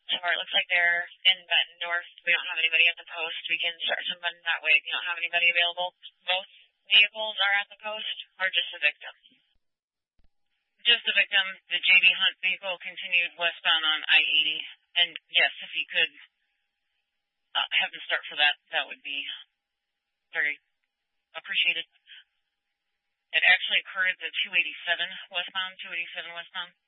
Or it looks like they're in Benton North. We don't have anybody at the post. We can start someone that way if you don't have anybody available. Both vehicles are at the post, or just the victim? Just the victim. The JB Hunt vehicle continued westbound on I-80. And yes, if you could have them start for that, that would be very appreciated. It actually occurred at the 287 westbound.